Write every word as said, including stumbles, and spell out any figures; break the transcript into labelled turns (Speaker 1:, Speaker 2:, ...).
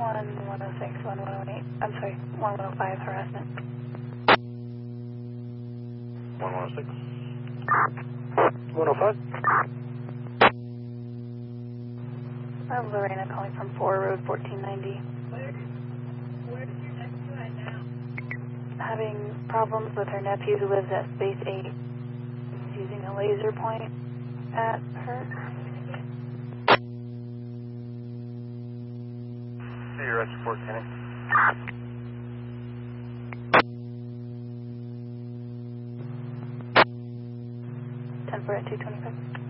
Speaker 1: one one oh six, one one oh eight, I'm sorry, one one oh five harassment.
Speaker 2: one one oh six. one oh five.
Speaker 1: I'm Lorena calling from four Road fourteen ninety.
Speaker 3: Where did, where did your nephew at now?
Speaker 1: Having problems with her nephew who lives at Space eight. He's using a laser point at her.
Speaker 2: See your arrest report, Kenny.
Speaker 1: ten four at two twenty-five.